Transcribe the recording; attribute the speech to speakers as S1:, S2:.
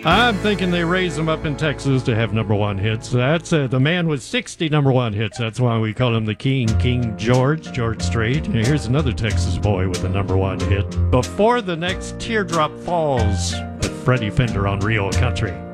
S1: I'm thinking they raise him up in Texas to have number one hits. That's the man with 60 number one hits. That's why we call him the King, King George Strait. And here's another Texas boy with a number one hit. Before the next teardrop falls with Freddie Fender on Rio Country.